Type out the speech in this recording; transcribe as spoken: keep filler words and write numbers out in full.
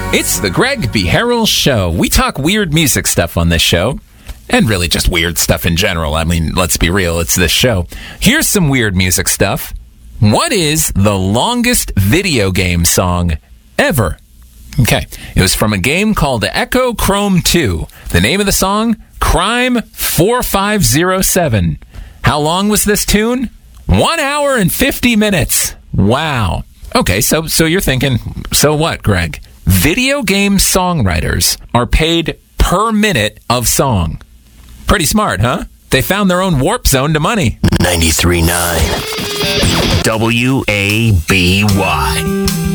It's the Greg B. Harrell Show. We talk weird music stuff on this show. And really just weird stuff in general. I mean, let's be real, it's this show. Here's some weird music stuff. What is the longest video game song ever? Okay, it was from a game called Echo Chrome two. The name of the song, Crime four five zero seven. How long was this tune? One hour and fifty minutes. Wow. Okay, so so you're thinking, so what, Greg? Video game songwriters are paid per minute of song. Pretty smart, huh? They found their own warp zone to money. ninety-three point nine W A B Y.